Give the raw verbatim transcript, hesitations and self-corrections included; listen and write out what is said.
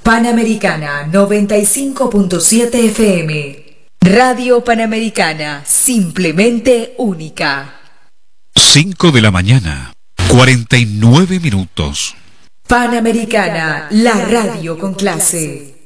Panamericana noventa y cinco punto siete F M. Radio Panamericana, simplemente única. cinco de la mañana, cuarenta y nueve minutos. Panamericana, la radio con clase.